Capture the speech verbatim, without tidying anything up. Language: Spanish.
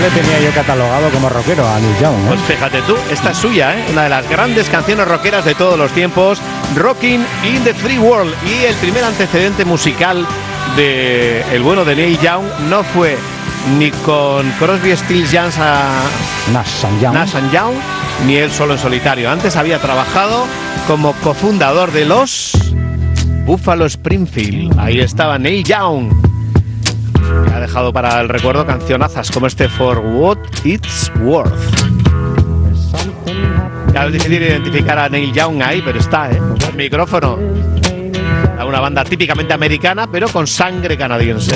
le tenía yo catalogado como rockero a Neil Young, ¿eh? Pues fíjate tú, esta es suya, ¿eh? Una de las grandes canciones rockeras de todos los tiempos, Rockin' in the Free World. Y el primer antecedente musical de el bueno de Neil Young no fue ni con Crosby, Stills, Young, Nash and Young. Nash and Young, ni él solo en solitario. Antes había trabajado como cofundador de los Buffalo Springfield. Ahí estaba Neil Young. Ha dejado para el recuerdo cancionazas como este For What It's Worth. Ya es difícil identificar a Neil Young ahí, pero está, ¿eh? El micrófono. Una banda típicamente americana, pero con sangre canadiense.